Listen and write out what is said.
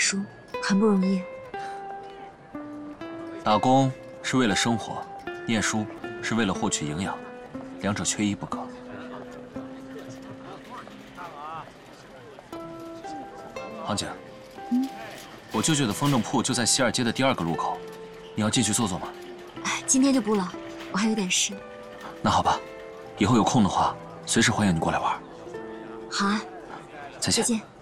书，很不容易。 打工是为了生活，念书是为了获取营养，两者缺一不可。杭姐，我舅舅的风筝铺就在西二街的第2个路口，你要进去坐坐吗？ 哎，今天就不了，我还有点事。 那好吧，以后有空的话，随时欢迎你过来玩。 好啊， 再见。 再见。